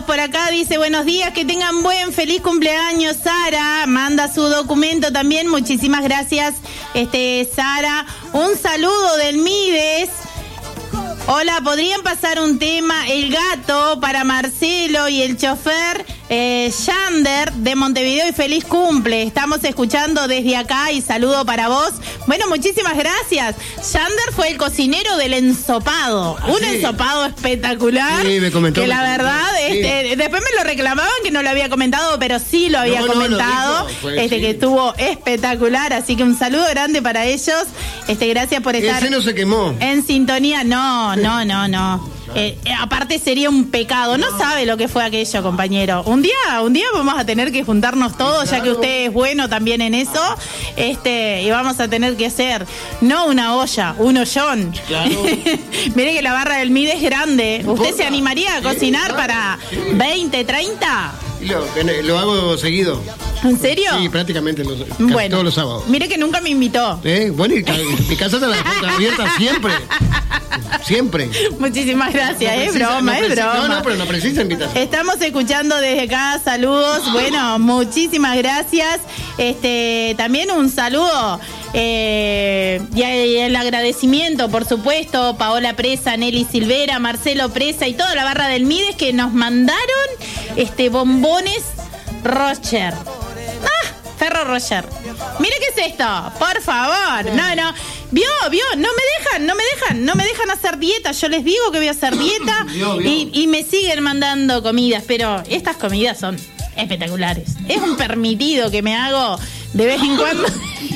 por acá, dice, buenos días, que tengan feliz cumpleaños, Sara. Manda su documento también, muchísimas gracias, Sara. Un saludo del Mides. Hola, ¿podrían pasar un tema, El Gato, para Marcelo y el chofer Yander de Montevideo, y feliz cumple? Estamos escuchando desde acá y saludo para vos. Bueno, muchísimas gracias. Yander fue el cocinero del ensopado. Un ensopado espectacular. Sí, me comentó. Que la verdad, después me lo reclamaban que no lo había comentado, pero sí lo había comentado. Que estuvo espectacular. Así que un saludo grande para ellos. Gracias por estar. Ese no se quemó. En sintonía. No. Aparte sería un pecado. No sabe lo que fue aquello, compañero. Un día vamos a tener que juntarnos todos, ya que usted es bueno también en eso, y vamos a tener que hacer no una olla, un ollón. Claro. Mire que la barra del MIDE es grande. ¿Usted se animaría a cocinar para 20, 30? Lo hago seguido. ¿En serio? Sí, prácticamente todos los sábados. Mire que nunca me invitó. Bueno, y mi casa está la puerta abierta siempre. Siempre. Muchísimas gracias, es broma. No, pero no precisa invitación. Estamos escuchando desde acá, saludos. Bueno, muchísimas gracias. También un saludo y el agradecimiento, por supuesto, Paola Presa, Nelly Silvera, Marcelo Presa y toda la barra del Mides que nos mandaron bombones Rocher. Ferro Rocher. Mire qué es esto, por favor. No. Vio, no me dejan hacer dieta. Yo les digo que voy a hacer dieta y me siguen mandando comidas, pero estas comidas son espectaculares. Es un permitido que me hago de vez en cuando.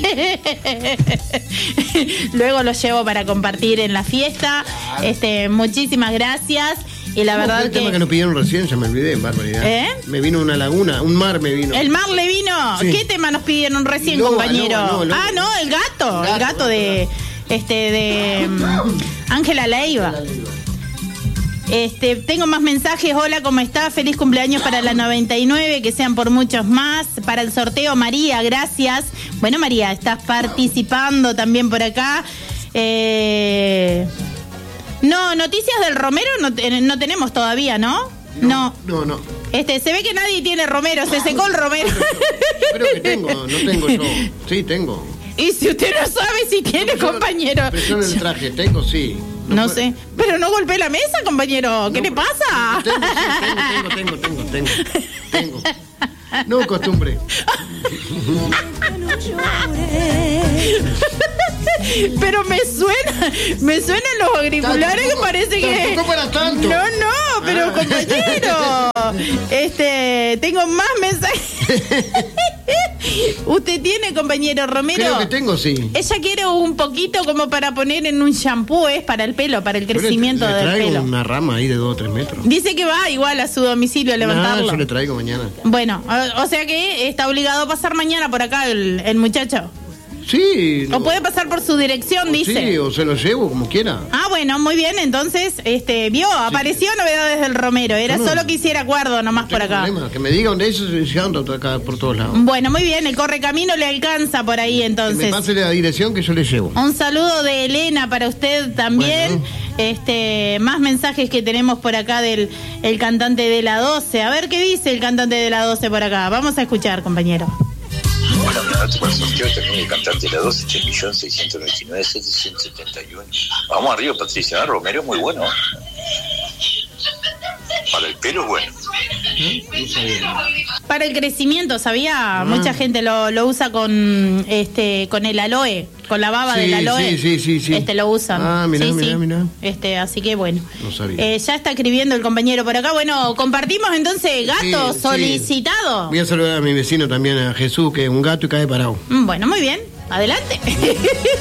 Luego los llevo para compartir en la fiesta. Muchísimas gracias. Y la verdad el tema que nos pidieron recién, ya me olvidé, barbaridad. Me vino una laguna, un mar me vino. ¿El mar le vino? Sí. ¿Qué tema nos pidieron recién, compañero? Loba. El gato de Ángela Leiva. Tengo más mensajes. Hola, ¿cómo está? Feliz cumpleaños para la 99, que sean por muchos más. Para el sorteo, María, gracias. Bueno, María, estás participando también por acá. No, noticias del Romero no tenemos todavía, ¿no? No. Se ve que nadie tiene Romero, se secó el Romero. Creo que tengo, no tengo yo. Sí, tengo. Y si usted no sabe si tiene, compañero. Presión el traje, tengo, sí. No sé. Pero no golpeé la mesa, compañero. ¿Qué le pasa? Tengo. No, costumbre. Pero me suenan los auriculares que parece que... Tampoco para tanto. No, pero compañero, tengo más mensajes. ¿Usted tiene, compañero Romero? Creo que tengo, sí. Ella quiere un poquito como para poner en un shampoo, para el pelo, para el crecimiento del pelo. Le traigo una rama ahí de 2 o 3 metros. Dice que va igual a su domicilio a levantarlo. Yo le traigo mañana. Bueno, o sea que está obligado a pasar mañana por acá el muchacho. Sí. O puede pasar por su dirección, dice. Sí, o se lo llevo, como quiera. Bueno, muy bien, entonces, apareció novedades del Romero. Era solo que hiciera acuerdo nomás por acá. Problema, que me diga dónde es, se anda acá por todos lados. Bueno, muy bien, el correcamino le alcanza por ahí, entonces. Que me pase la dirección que yo le llevo. Un saludo de Elena para usted también. Bueno. Más mensajes que tenemos por acá del cantante de la 12. A ver qué dice el cantante de la 12 por acá. Vamos a escuchar, compañero. Hola, buenas noches para el sorteo. También el cantante de la 12, 3.629.771. Vamos arriba, Patricia. Romero, muy bueno. Para el pelo, bueno. Para el crecimiento, ¿sabía? Mucha gente lo usa con el aloe, con la baba del aloe. Sí. Lo usan. Mirá. Así que bueno. No sabía. Ya está escribiendo el compañero por acá. Bueno, compartimos entonces gato solicitado. Voy a saludar a mi vecino también, a Jesús, que es un gato y cae parado. Bueno, muy bien. Adelante.